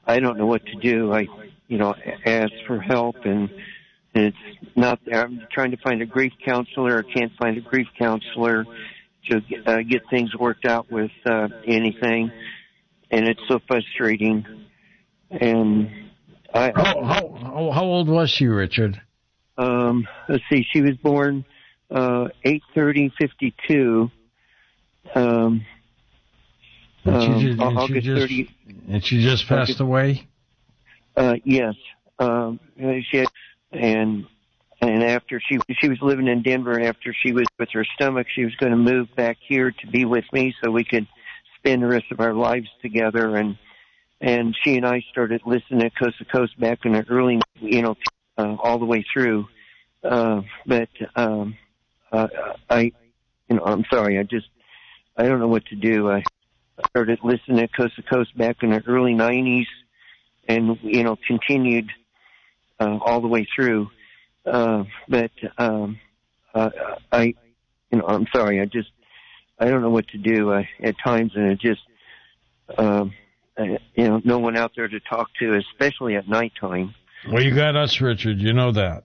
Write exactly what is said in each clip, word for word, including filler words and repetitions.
I don't know what to do. I, you know, ask for help, and it's not there. I'm trying to find a grief counselor. I can't find a grief counselor to uh, get things worked out with uh, anything, and it's so frustrating. And I, how, how how old was she, Richard? Um, let's see. She was born uh, eight thirty fifty-two. Um, and she just, um, and August she just, thirty. And she just passed August, away. Uh, yes. Um, she had, and and after she she was living in Denver, after she was with her stomach, she was going to move back here to be with me, so we could spend the rest of our lives together. And and she and I started listening to Coast to Coast back in the early, you know, uh, all the way through. Uh, but um, uh, I, you know, I'm sorry. I just I don't know what to do. I started listening to Coast to Coast back in the early nineties, and you know, continued uh, all the way through. Uh, but um, uh, I, you know, I'm sorry. I just I don't know what to do I, at times, and it just. Um, You know, no one out there to talk to, especially at nighttime. Well, you got us, Richard. You know that.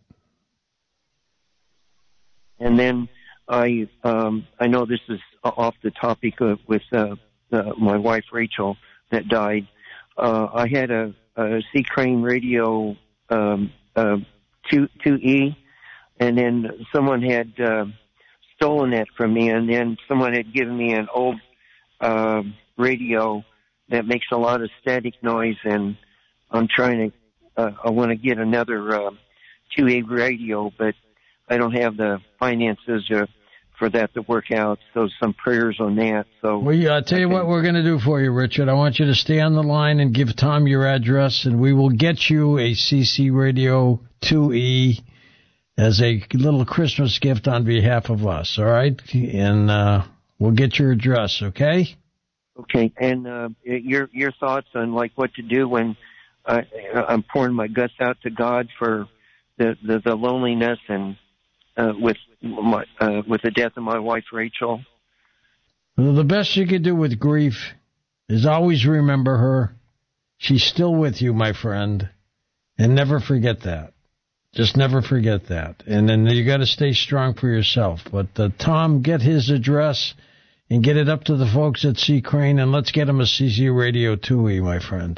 And then I, um, I know this is off the topic of, with uh, uh, my wife Rachel that died. Uh, I had a, a C Crane radio um, uh, two two E, and then someone had uh, stolen that from me, and then someone had given me an old uh, radio that makes a lot of static noise, and I'm trying to, uh, I want to get another uh, two A radio, but I don't have the finances uh, for that to work out, so some prayers on that. So, well, yeah, I'll tell you what we're going to do for you, Richard. I want you to stay on the line and give Tom your address, and we will get you a C C Radio two E as a little Christmas gift on behalf of us, all right? And uh, we'll get your address, okay? Okay, and uh, your your thoughts on like what to do when uh, I'm pouring my guts out to God for the the, the loneliness and uh, with my uh, with the death of my wife Rachel. Well, the best you can do with grief is always remember her. She's still with you, my friend, and never forget that. Just never forget that. And then you got to stay strong for yourself. But uh, Tom, get his address. And get it up to the folks at C. Crane, and let's get them a C C Radio two E, my friend.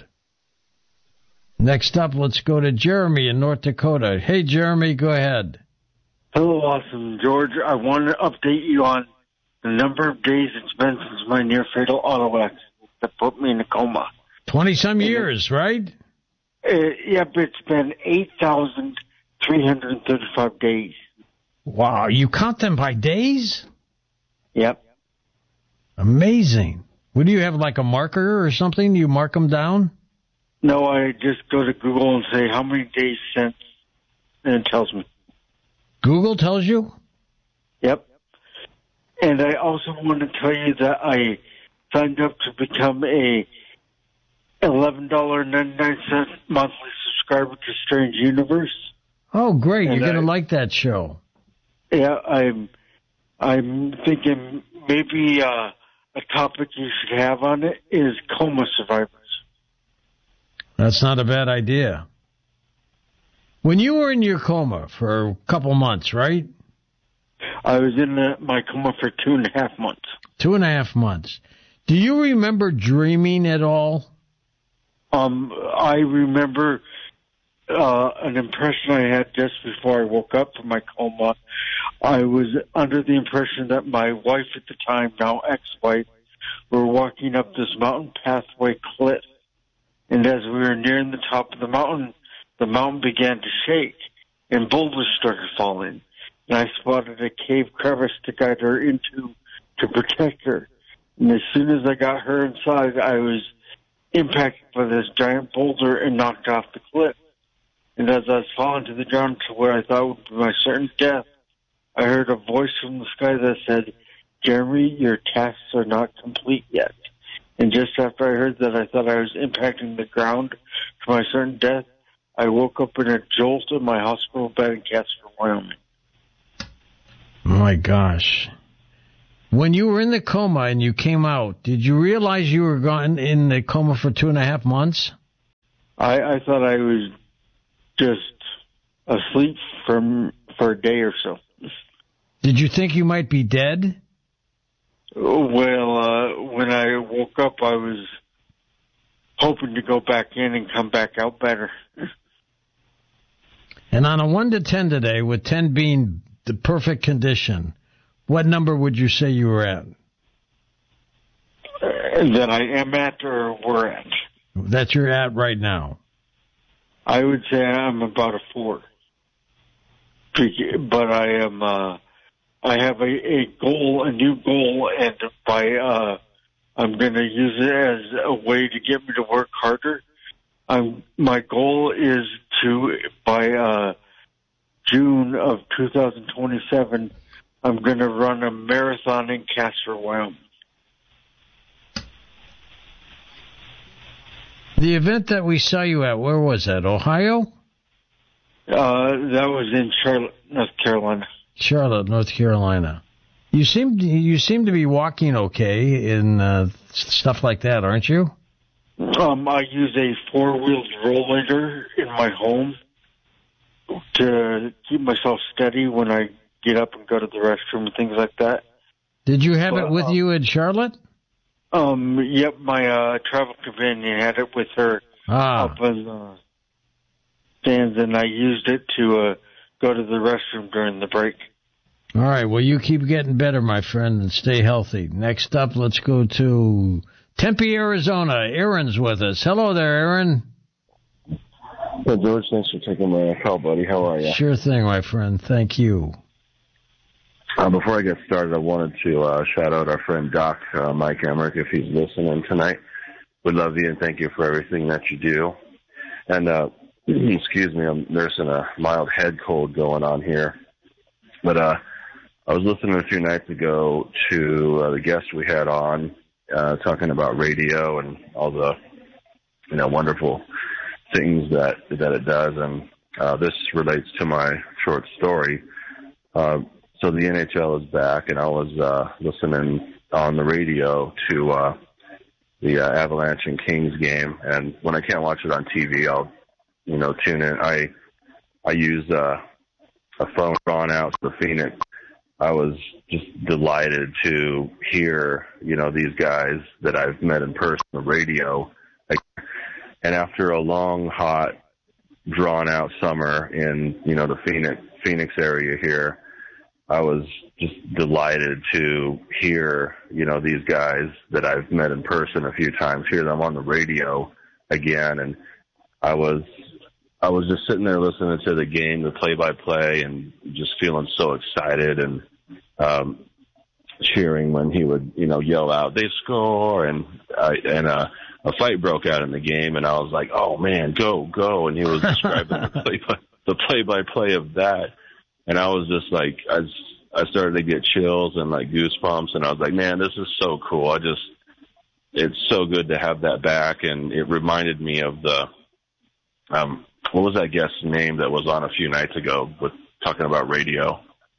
Next up, let's go to Jeremy in North Dakota. Hey, Jeremy, go ahead. Hello, Awesome George. I want to update you on the number of days it's been since my near-fatal auto accident that put me in a coma. Twenty-some years, right? Uh, yep, it's been eight thousand three hundred thirty-five days. Wow, you count them by days? Yep. Amazing. What do you have, like a marker or something? Do you mark them down? No, I just go to Google and say, how many days since, and it tells me. Google tells you? Yep. And I also want to tell you that I signed up to become a eleven dollars and ninety-nine cents monthly subscriber to Strange Universe. Oh, great. And You're going to I, like that show. Yeah, I'm, I'm thinking maybe... Uh, a topic you should have on it is coma survivors. That's not a bad idea. When you were in your coma for a couple months, right? I was in the, my coma for two and a half months. Two and a half months. Do you remember dreaming at all? Um, I remember uh, an impression I had just before I woke up from my coma. I was under the impression that my wife at the time, now ex-wife, were walking up this mountain pathway cliff. And as we were nearing the top of the mountain, the mountain began to shake and boulders started falling. And I spotted a cave crevice to guide her into to protect her. And as soon as I got her inside, I was impacted by this giant boulder and knocked off the cliff. And as I was falling to the ground to where I thought would be my certain death, I heard a voice from the sky that said, Jeremy, your tasks are not complete yet. And just after I heard that, I thought I was impacting the ground to my certain death. I woke up in a jolt in my hospital bed in Casper, Wyoming. My gosh. When you were in the coma and you came out, did you realize you were gone in the coma for two and a half months? I, I thought I was just asleep from for a day or so. Did you think you might be dead? Well, uh, when I woke up, I was hoping to go back in and come back out better. And on a one to ten today, with ten being the perfect condition, what number would you say you were at? Uh, that I am at or we're at? That you're at right now. I would say I'm about a four. But I am, uh, I have a, a goal, a new goal, and by, uh, I'm going to use it as a way to get me to work harder. Um, my goal is to, by uh, June of two thousand twenty-seven, I'm going to run a marathon in Casper, Wyoming. The event that we saw you at, where was that, Ohio? Uh, that was in Charlotte, North Carolina. Charlotte, North Carolina. You seem you seem to be walking okay in uh, stuff like that, aren't you? Um, I use a four-wheeled rollator in my home to keep myself steady when I get up and go to the restroom and things like that. Did you have but, it with um, you in Charlotte? Um, yep, my uh, travel companion had it with her ah. up in the stands, and I used it to uh, go to the restroom during the break. All right, well, you keep getting better, my friend, and stay healthy. Next up, let's go to Tempe, Arizona. Aaron's with us. Hello there, Aaron. Hey, George, thanks for taking my call, buddy. How are you? Sure thing, my friend. Thank you. Uh, before I get started, I wanted to uh, shout out our friend Doc, uh, Mike Emmerich, if he's listening tonight. We love you and thank you for everything that you do. And, uh, excuse me, I'm nursing a mild head cold going on here. But uh, I was listening a few nights ago to uh, the guest we had on, uh, talking about radio and all the, you know, wonderful things that that it does. And uh, this relates to my short story. Uh, so the N H L is back, and I was uh, listening on the radio to uh, the uh, Avalanche and Kings game. And when I can't watch it on T V, I'll, you know, tune in. I I use uh, a phone drawn out to the Phoenix. I was just delighted to hear, you know, these guys that I've met in person on the radio. And after a long, hot, drawn-out summer in, you know, the Phoenix Phoenix area here, I was just delighted to hear, you know, these guys that I've met in person a few times, hear them on the radio again. And I was I was just sitting there listening to the game, the play-by-play, and just feeling so excited and um, cheering when he would, you know, yell out, "They score!" And uh, and uh, a fight broke out in the game, and I was like, "Oh man, go, go!" And he was describing the play-by the play-by-play of that, and I was just like, I I started to get chills and like goosebumps, and I was like, "Man, this is so cool!" I just, it's so good to have that back, and it reminded me of the um. What was that guest's name that was on a few nights ago with talking about radio?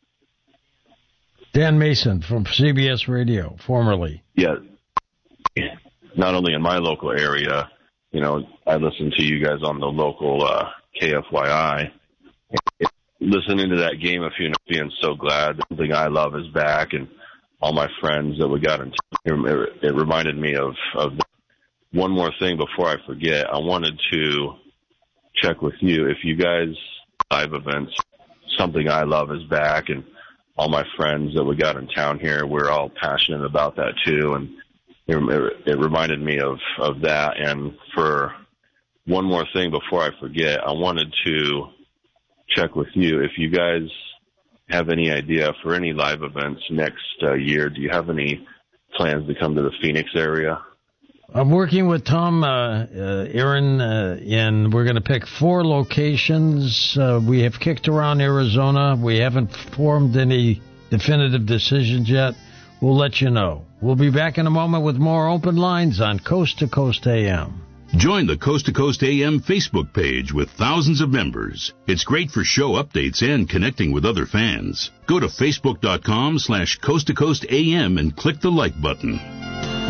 Dan Mason from C B S Radio, formerly. Yeah. Not only in my local area, you know, I listen to you guys on the local uh, K F Y I. Listening to that game a few nights, being so glad that something I love is back, and all my friends that we got in. It, it reminded me of, of that. One more thing before I forget. I wanted to check with you if you guys live events, something I love is back, and all my friends that we got in town here, we're all passionate about that too. And it, it reminded me of, of that. And for one more thing before I forget, I wanted to check with you if you guys have any idea for any live events next uh, year. Do you have any plans to come to the Phoenix area? I'm working with Tom, uh, uh, Aaron, uh, and we're going to pick four locations. Uh, we have kicked around Arizona. We haven't formed any definitive decisions yet. We'll let you know. We'll be back in a moment with more open lines on Coast to Coast A M. Join the Coast to Coast A M Facebook page with thousands of members. It's great for show updates and connecting with other fans. Go to facebook.com slash Coast to Coast AM and click the like button.